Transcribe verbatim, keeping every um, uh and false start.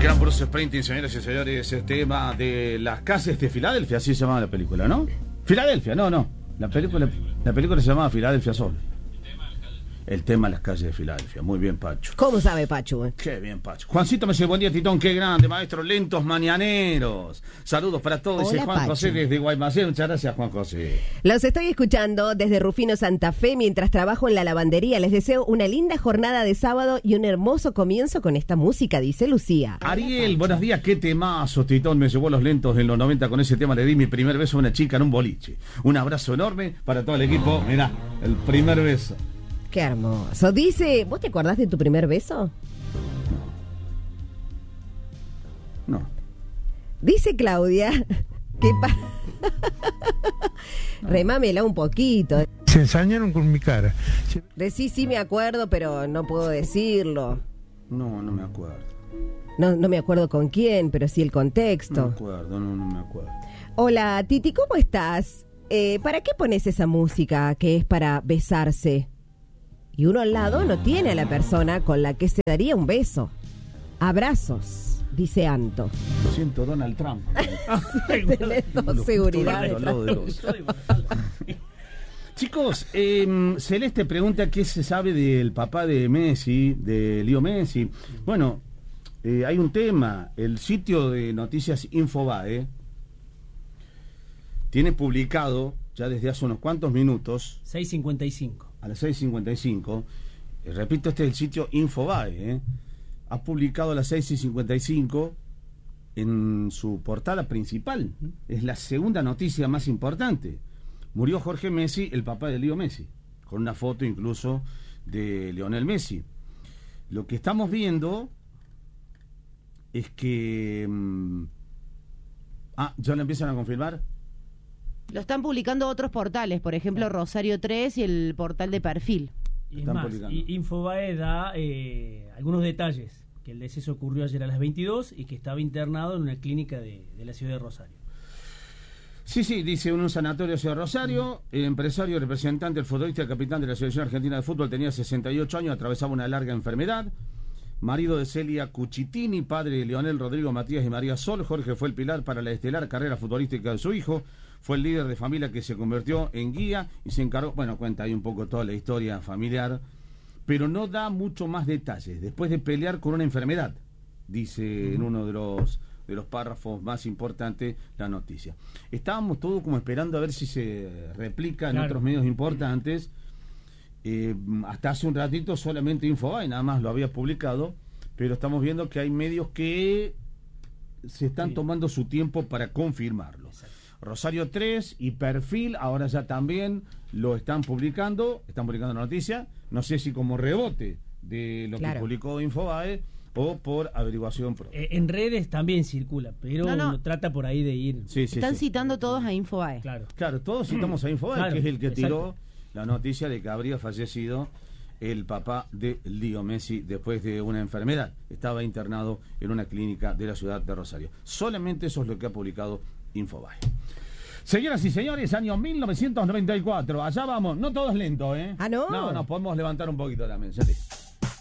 gran Bruce Springsteen, señoras y señores, el tema de las calles de Filadelfia, así se llamaba la película, ¿no? Filadelfia, no, no. La película, la película se llamaba Filadelfia Sol. El tema de las calles de Filadelfia. Muy bien, Pacho. ¿Cómo sabe, Pacho? Eh? Qué bien, Pacho. Juancito me dice, buen día, Titón, qué grande, maestro, lentos mañaneros. Saludos para todos. Hola, Dice Juan Pacho. José desde Guaymallén. Muchas gracias, Juan José. Los estoy escuchando desde Rufino, Santa Fe, mientras trabajo en la lavandería. Les deseo una linda jornada de sábado y un hermoso comienzo con esta música, dice Lucía. Ariel, buenos días, qué temazo, Titón. Me llevó los lentos en los noventa con ese tema. Le di mi primer beso a una chica en un boliche. Un abrazo enorme para todo el equipo. Mirá, el primer beso. Qué hermoso. Dice, ¿vos te acordás de tu primer beso? No. Dice Claudia que pa... Remámela un poquito. Se ensañaron con mi cara. Decí sí me acuerdo, pero no puedo decirlo. No, no me acuerdo. No, no me acuerdo con quién, pero sí el contexto. No me acuerdo, no, no me acuerdo. Hola, Titi, ¿cómo estás? Eh, ¿Para qué pones esa música que es para besarse? Y uno al lado no tiene a la persona con la que se daría un beso. Abrazos, dice Anto. Siento Donald Trump. Tenés dos seguridad detrás de ellos. Chicos, eh, Celeste pregunta qué se sabe del papá de Messi, de Leo Messi. Bueno, eh, hay un tema. El sitio de noticias Infobae tiene publicado ya desde hace unos cuantos minutos, seis cincuenta y cinco. a las seis cincuenta y cinco, eh, repito, este es el sitio Infobae, eh, ha publicado a las seis cincuenta y cinco en su portada principal. Es la segunda noticia más importante. Murió Jorge Messi, el papá de Leo Messi, con una foto incluso de Lionel Messi. Lo que estamos viendo es que... Mmm, ah, ¿ya lo empiezan a confirmar? Lo están publicando otros portales, por ejemplo Rosario tres y el portal de Perfil. Y es Están más, publicando. y Infobae da eh, algunos detalles, que el deceso ocurrió ayer a las veintidós y que estaba internado en una clínica de, de la ciudad de Rosario. Sí, sí, dice en un sanatorio de Ciudad de Rosario, el empresario, representante, el futbolista y el capitán de la Selección Argentina de Fútbol tenía sesenta y ocho años, atravesaba una larga enfermedad. Marido de Celia Cuchitini, padre de Leonel, Rodrigo, Matías y María Sol, Jorge fue el pilar para la estelar carrera futbolística de su hijo, fue el líder de familia que se convirtió en guía y se encargó, bueno, cuenta ahí un poco toda la historia familiar, pero no da mucho más detalles, después de pelear con una enfermedad, dice uh-huh. en uno de los, de los párrafos más importantes la noticia. Estábamos todos como esperando a ver si se replica en claro. otros medios importantes. Eh, hasta hace un ratito solamente Infobae nada más lo había publicado, pero estamos viendo que hay medios que se están sí. tomando su tiempo para confirmarlo. Exacto. Rosario tres y Perfil ahora ya también lo están publicando, están publicando la noticia, no sé si como rebote de lo claro. que publicó Infobae o por averiguación propia. Eh, en redes también circula, pero no, no. uno trata por ahí de ir. Sí, sí, están sí. citando todos a Infobae. Claro, claro, todos citamos a Infobae, claro, que es el que exacto. tiró la noticia de que habría fallecido el papá de Leo Messi después de una enfermedad. Estaba internado en una clínica de la ciudad de Rosario. Solamente eso es lo que ha publicado Infobae. Señoras y señores, año mil novecientos noventa y cuatro. Allá vamos. No todo es lento, ¿eh? ¿Ah, no? No, nos podemos levantar un poquito también. ¿Sí?